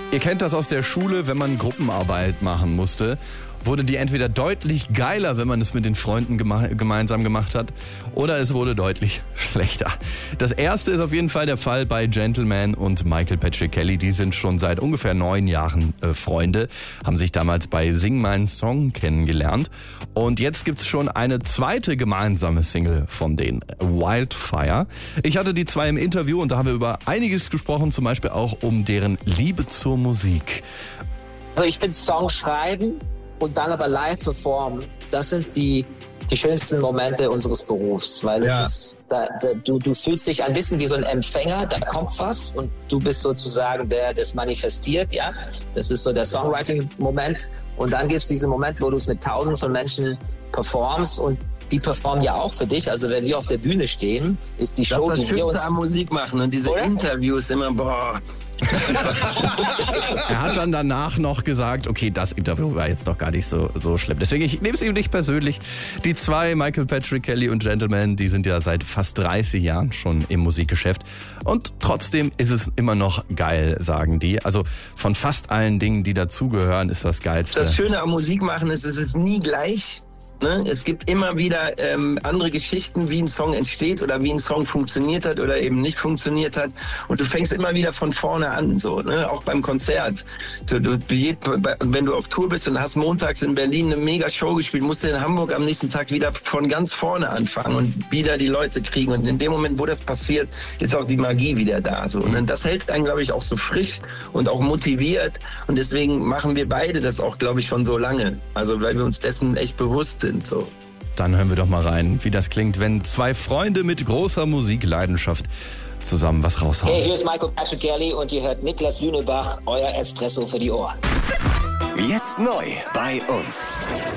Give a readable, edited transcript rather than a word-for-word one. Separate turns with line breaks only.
Ihr kennt das aus der Schule, wenn man Gruppenarbeit machen musste, wurde die entweder deutlich geiler, wenn man es mit den Freunden gemeinsam gemacht hat, oder es wurde deutlich schlechter. Das erste ist auf jeden Fall der Fall bei Gentleman und Michael Patrick Kelly. Die sind schon seit ungefähr 9 Jahren Freunde, haben sich damals bei Sing meinen Song kennengelernt. Und jetzt gibt's schon eine zweite gemeinsame Single von denen, Wildfire. Ich hatte die zwei im Interview und da haben wir über einiges gesprochen, zum Beispiel auch um deren Liebe zur Musik.
Also ich finde Songs schreiben und dann aber live performen, das sind die schönsten Momente unseres Berufs, weil es ist, du fühlst dich ein bisschen wie so ein Empfänger, da kommt was und du bist sozusagen der, der es manifestiert, ja. Das ist so der Songwriting-Moment und dann gibt es diesen Moment, wo du es mit Tausenden von Menschen performst und die performen ja auch für dich. Also wenn wir auf der Bühne stehen, ist die Show,
die wir uns am Musik machen und diese Interviews immer, boah.
Er hat dann danach noch gesagt, okay, das Interview war jetzt doch gar nicht so schlimm. Deswegen, ich nehme es ihm nicht persönlich. Die zwei, Michael Patrick Kelly und Gentleman, die sind ja seit fast 30 Jahren schon im Musikgeschäft. Und trotzdem ist es immer noch geil, sagen die. Also von fast allen Dingen, die dazugehören, ist das Geilste.
Das Schöne am Musikmachen ist, es ist nie gleich. Ne? Es gibt immer wieder andere Geschichten, wie ein Song entsteht oder wie ein Song funktioniert hat oder eben nicht funktioniert hat. Und du fängst immer wieder von vorne an, so, ne? Auch beim Konzert. Wenn du auf Tour bist und hast montags in Berlin eine mega Show gespielt, musst du in Hamburg am nächsten Tag wieder von ganz vorne anfangen und wieder die Leute kriegen. Und in dem Moment, wo das passiert, ist auch die Magie wieder da. So. Und das hält einen, glaube ich, auch so frisch und auch motiviert. Und deswegen machen wir beide das auch, glaube ich, schon so lange. Also weil wir uns dessen echt bewusst sind. So.
Dann hören wir doch mal rein, wie das klingt, wenn zwei Freunde mit großer Musikleidenschaft zusammen was raushauen.
Hey, hier ist Michael Patrick Kelly und ihr hört Niklas Lünebach, euer Espresso für die Ohren.
Jetzt neu bei uns.